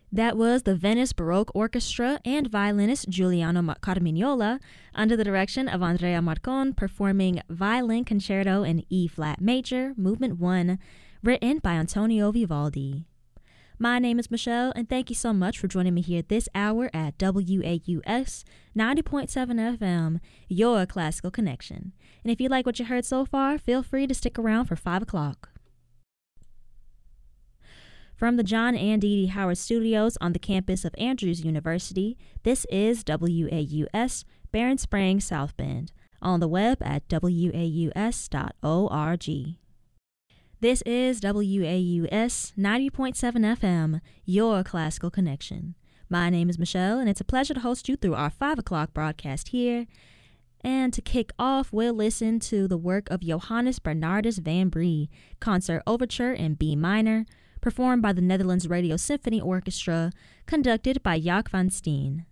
That was the Venice Baroque Orchestra and violinist Giuliano Carmignola under the direction of Andrea Marcon performing Violin Concerto in E-flat major, Movement 1, written by Antonio Vivaldi. My name is Michelle, and thank you so much for joining me here this hour at WAUS 90.7 FM, your classical connection. And if you like what you heard so far, feel free to stick around for 5 o'clock. From the John and Dee Dee Howard Studios on the campus of Andrews University, this is WAUS, Barron Springs, South Bend, on the web at waus.org. This is WAUS 90.7 FM, your classical connection. My name is Michelle, and it's a pleasure to host you through our 5 o'clock broadcast here. And to kick off, we'll listen to the work of Johannes Bernardus van Brie, Concert Overture in B minor, performed by the Netherlands Radio Symphony Orchestra, conducted by Jaak van Steen.